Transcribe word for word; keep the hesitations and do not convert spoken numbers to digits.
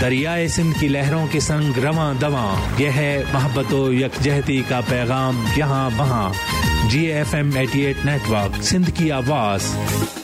दरियाए सिंध की लहरों के संग रवां दवां, यह है मोहब्बत व यकजहती का पैगाम यहाँ वहाँ। जी एफ एम अठासी नेटवर्क, सिंध की आवाज़।